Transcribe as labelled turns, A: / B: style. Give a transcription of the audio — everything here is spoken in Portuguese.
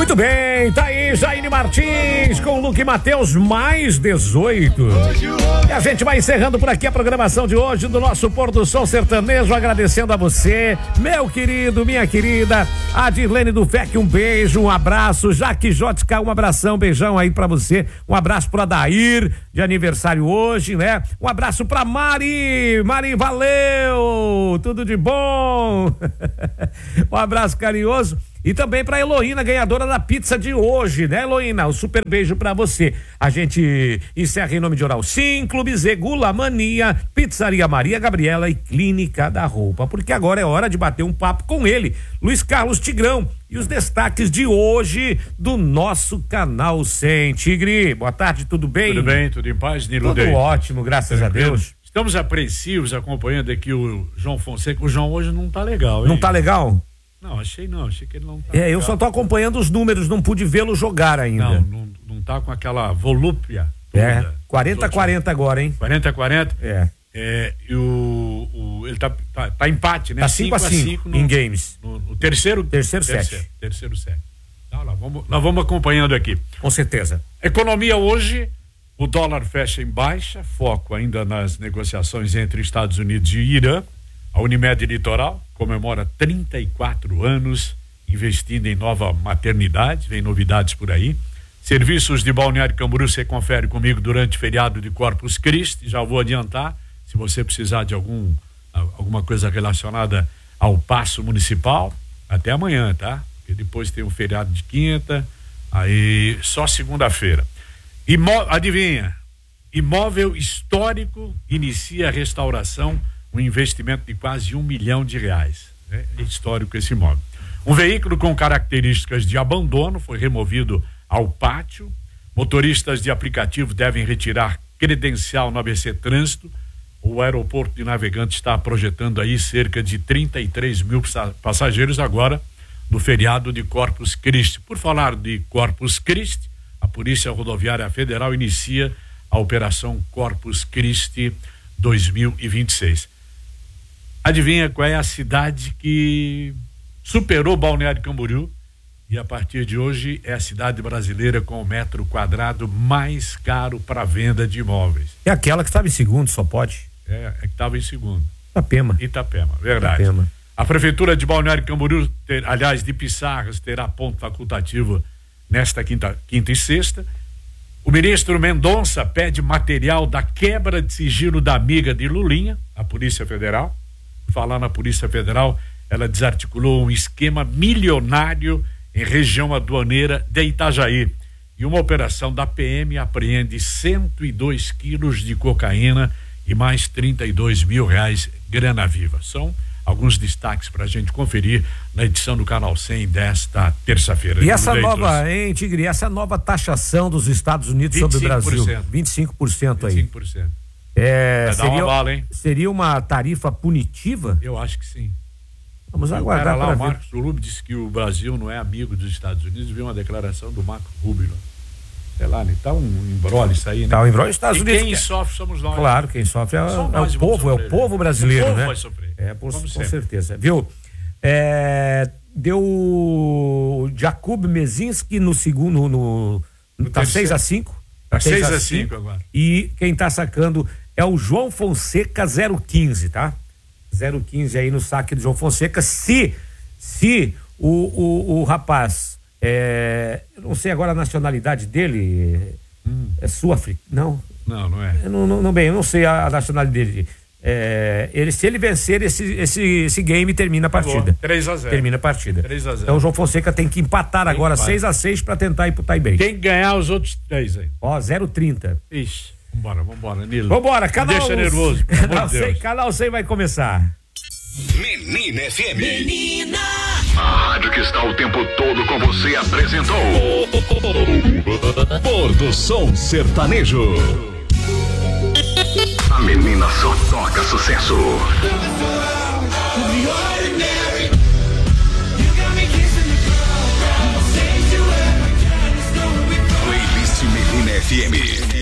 A: Muito bem, tá aí Jaine Martins com Luque Mateus mais 18. E a gente vai encerrando por aqui a programação de hoje do nosso Pôr do Sol Sertanejo, agradecendo a você, meu querido, minha querida, a Dirlene do FEC, um beijo, um abraço, Jaque Jotka, um abração, beijão aí pra você, um abraço pro Adair, de aniversário hoje, né? Um abraço pra Mari, valeu, tudo de bom. Um abraço carinhoso. E também pra Heloína, ganhadora da pizza de hoje, né, Heloína? Um super beijo pra você. A gente encerra em nome de Oral Sim, Clube Z, Gula Mania, Pizzaria Maria Gabriela e Clínica da Roupa. Porque agora é hora de bater um papo com ele, Luiz Carlos Tigrão. E os destaques de hoje do nosso Canal 100. Tigre, boa tarde, tudo bem?
B: Tudo bem, tudo em paz, Nilo?
A: Tudo ótimo, graças a Deus.
B: Estamos apreensivos acompanhando aqui o João Fonseca. O João hoje não tá legal, hein?
A: Não tá legal?
B: Não, achei que ele não tá legal.
A: Eu só tô acompanhando os números, não pude vê-lo jogar ainda.
B: Não tá com aquela volúpia toda.
A: 40-40 agora, hein?
B: 40-40? E ele tá empate, né?
A: Tá 5-5 em games.
B: No terceiro set. Terceiro set. Então, nós vamos acompanhando aqui.
A: Com certeza.
B: Economia hoje, o dólar fecha em baixa, foco ainda nas negociações entre Estados Unidos e Irã. A Unimed Litoral comemora 34 anos investindo em nova maternidade, vem novidades por aí. Serviços de Balneário Camboriú você confere comigo durante o feriado de Corpus Christi, já vou adiantar, se você precisar de alguma coisa relacionada ao passo municipal, até amanhã, tá? Porque depois tem o feriado de quinta, aí só segunda-feira. Adivinha? Imóvel histórico inicia a restauração, um investimento de quase R$1 milhão. É histórico esse imóvel. Um veículo com características de abandono foi removido ao pátio. Motoristas de aplicativo devem retirar credencial no ABC Trânsito. O aeroporto de Navegantes está projetando aí cerca de 33 mil passageiros agora no feriado de Corpus Christi. Por falar de Corpus Christi, a Polícia Rodoviária Federal inicia a Operação Corpus Christi 2026. Adivinha qual é a cidade que superou Balneário Camboriú e a partir de hoje é a cidade brasileira com o metro quadrado mais caro para venda de imóveis?
A: É aquela que estava em segundo, só pode.
B: É que estava em segundo.
A: Itapema,
B: verdade. A Prefeitura de Balneário Camboriú, aliás, de Pissarras, terá ponto facultativo nesta quinta e sexta. O ministro Mendonça pede material da quebra de sigilo da amiga de Lulinha, a Polícia Federal. Falar na Polícia Federal, ela desarticulou um esquema milionário em região aduaneira de Itajaí. E uma operação da PM apreende 102 quilos de cocaína e mais R$32 mil grana viva. São alguns destaques para a gente conferir na edição do Canal 100 desta terça-feira.
A: E essa nova, hein, Tigre, essa nova taxação dos Estados Unidos sobre o Brasil, 25% aí.
B: 25%.
A: Seria,
B: uma bala, hein?
A: Seria uma tarifa punitiva?
B: Eu acho que sim.
A: Vamos aguardar para ver.
B: O Marcos Zulub disse que o Brasil não é amigo dos Estados Unidos, viu uma declaração do Marco Rubio. Sei lá, né? Tá um embrolho isso aí, né?
A: Tá um embrolho dos Estados Unidos.
B: Quem sofre somos nós.
A: Claro, quem sofre é o povo brasileiro, né?
B: Vai sofrer.
A: Com certeza, viu? Deu o Jakub Mezinski no segundo, tá 6-5.
B: Tá 6-5 agora.
A: E quem tá sacando é o João Fonseca 015, tá? 015 aí no saque do João Fonseca. Se o rapaz, eu não sei agora a nacionalidade dele, é sul-africano?
B: Não é.
A: Eu não sei a nacionalidade dele. Se ele vencer esse game, termina a partida.
B: 3-0.
A: Termina a partida.
B: 3-0.
A: Então o João Fonseca tem que empatar agora 6-6 para tentar ir pro tie-break.
B: Tem que ganhar os outros 3 aí.
A: 0-30.
B: Ixi, vambora, Nilo.
A: Vambora,
B: Deixa nervoso,
A: Canal 100 vai começar.
C: Menina FM. Menina! A rádio que está o tempo todo com você apresentou Pôr do Sol Sertanejo. A menina só toca sucesso. Playlist Menina FM.